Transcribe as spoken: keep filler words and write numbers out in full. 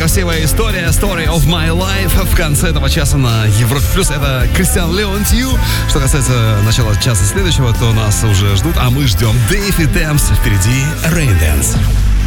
красивая история, Story of My Life в конце этого часа на Европе Плюс. Это Кристиан Леонтью. Что касается начала часа следующего, то нас уже ждут, а мы ждем Дэйв и Дэмс. Впереди Rain Dance.